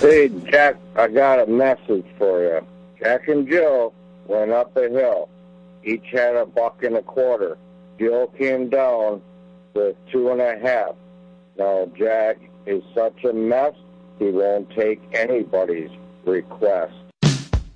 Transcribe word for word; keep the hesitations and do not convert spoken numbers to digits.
Hey, Jack, I got a message for you. Jack and Jill went up a hill. Each had a buck and a quarter. Jill came down with two and a half. Now, Jack is such a mess, he won't take anybody's request.